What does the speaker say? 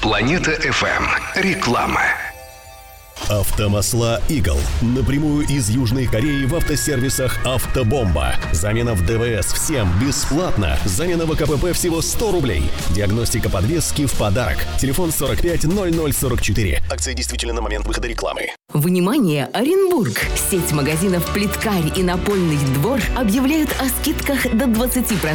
Планета FM. Реклама. Автомасла «Игл». Напрямую из Южной Кореи в автосервисах «Автобомба». Замена в ДВС всем бесплатно. Замена в КПП всего 100 рублей. Диагностика подвески в подарок. Телефон 450044. Акция действительно на момент выхода рекламы. Внимание, Оренбург! Сеть магазинов «Плиткарь» и «Напольный двор» объявляют о скидках до 20%